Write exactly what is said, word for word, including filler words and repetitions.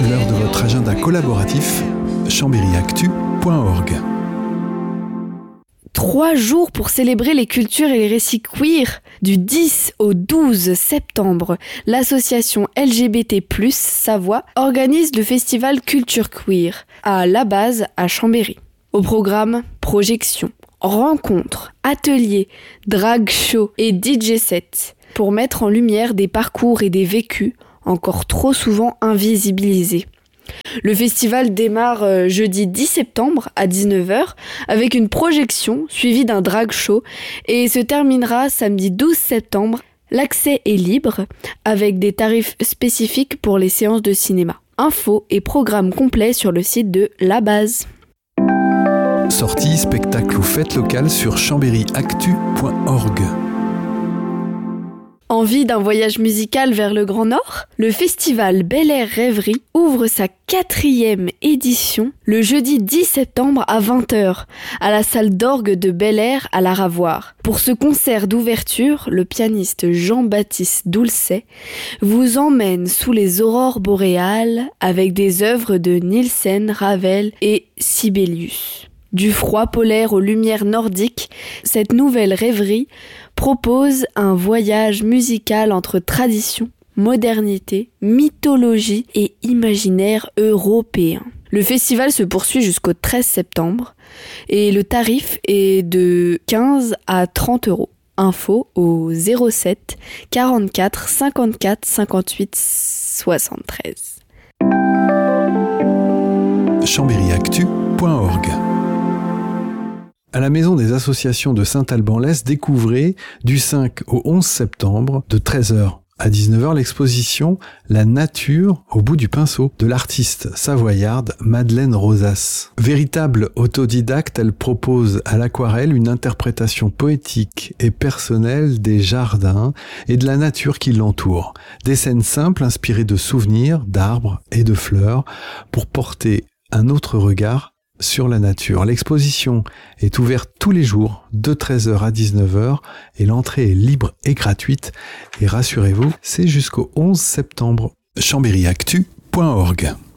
l'heure de votre agenda collaboratif, chambéry actu point org. Trois jours pour célébrer les cultures et les récits queer. Du dix au douze septembre, l'association L G B T plus, Savoie organise le festival Culture Queer à La Base à Chambéry. Au programme, projections, rencontres, ateliers, drag show et D J sets pour mettre en lumière des parcours et des vécus encore trop souvent invisibilisés. Le festival démarre euh, jeudi dix septembre à dix-neuf heures avec une projection suivie d'un drag show et se terminera samedi douze septembre. L'accès est libre avec des tarifs spécifiques pour les séances de cinéma. Infos et programmes complets sur le site de La Base. Sorties, spectacles ou fêtes locales sur chambéry actu point org. Envie d'un voyage musical vers le Grand Nord ? Le festival Bel Air Rêverie ouvre sa quatrième édition le jeudi dix septembre à vingt heures à la salle d'orgue de Bel Air à la Ravoire. Pour ce concert d'ouverture, le pianiste Jean-Baptiste Doulcet vous emmène sous les aurores boréales avec des œuvres de Nielsen, Ravel et Sibelius. Du froid polaire aux lumières nordiques, cette nouvelle rêverie propose un voyage musical entre tradition, modernité, mythologie et imaginaire européen. Le festival se poursuit jusqu'au treize septembre et le tarif est de quinze à trente euros. Info au zéro sept quarante-quatre cinquante-quatre cinquante-huit soixante-treize. chambéry actu point org. À la Maison des associations de Saint-Alban-l'Est, découvrez du cinq au onze septembre, de treize heures à dix-neuf heures, l'exposition « La nature au bout du pinceau » de l'artiste savoyarde Madeleine Rosas. Véritable autodidacte, elle propose à l'aquarelle une interprétation poétique et personnelle des jardins et de la nature qui l'entoure. Des scènes simples inspirées de souvenirs, d'arbres et de fleurs pour porter un autre regard sur la nature. L'exposition est ouverte tous les jours de treize heures à dix-neuf heures et l'entrée est libre et gratuite. Et rassurez-vous, c'est jusqu'au onze septembre. chambéry actu point org.